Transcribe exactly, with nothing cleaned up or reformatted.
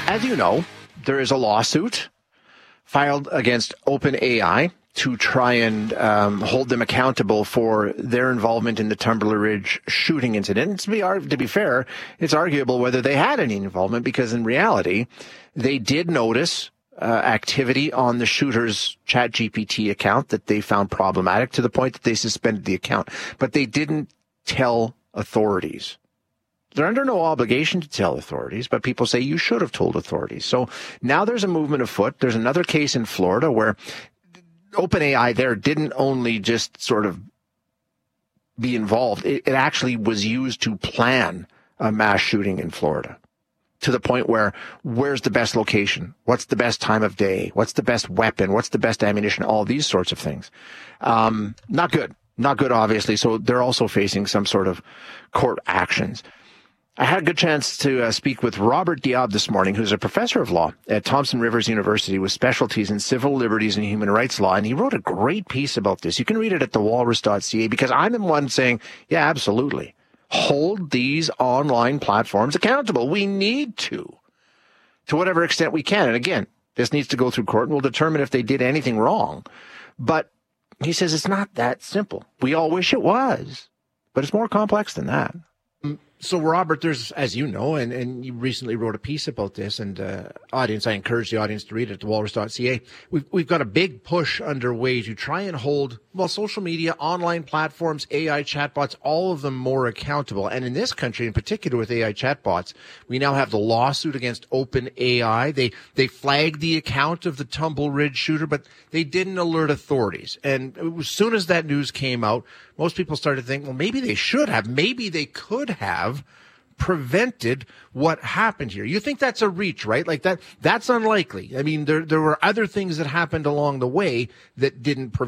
as you know, there is a lawsuit filed against OpenAI to try and um, hold them accountable for their involvement in the Tumbler Ridge shooting incident. And to be, to be fair, it's arguable whether they had any involvement, because in reality, they did notice uh, activity on the shooter's ChatGPT account that they found problematic, to the point that they suspended the account. But they didn't tell authorities. They're under no obligation to tell authorities, but people say you should have told authorities. So now there's a movement afoot. There's another case in Florida where OpenAI there didn't only just sort of be involved. It, it actually was used to plan a mass shooting in Florida, to the point where, where's the best location? What's the best time of day? What's the best weapon? What's the best ammunition? All these sorts of things. Um, not good. Not good, obviously. So they're also facing some sort of court actions. I had a good chance to uh, speak with Robert Diab this morning, who's a professor of law at Thompson Rivers University with specialties in civil liberties and human rights law. And he wrote a great piece about this. You can read it at the walrus dot c a, because I'm the one saying, yeah, absolutely. Hold these online platforms accountable. We need to, to whatever extent we can. And again, this needs to go through court, and we'll determine if they did anything wrong. But he says it's not that simple. We all wish it was, but it's more complex than that. So, Robert, there's, as you know, and, and you recently wrote a piece about this, and uh, audience, I encourage the audience to read it at the walrus dot c a. We've, we've got a big push underway to try and hold, well, social media, online platforms, A I chatbots, all of them more accountable. And in this country, in particular with A I chatbots, we now have the lawsuit against OpenAI. They, they flagged the account of the Tumble Ridge shooter, but they didn't alert authorities. And as soon as that news came out, most people started to think, well, maybe they should have, maybe they could have prevented what happened here. You think that's a reach, right? Like that, that's unlikely. I mean, there, there were other things that happened along the way that didn't prevent